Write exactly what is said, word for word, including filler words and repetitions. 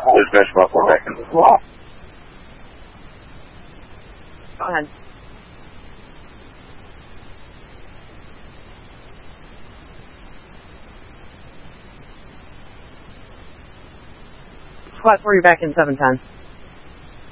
Dispatch one four back in. Go ahead. Squad four, you're back in seven ten.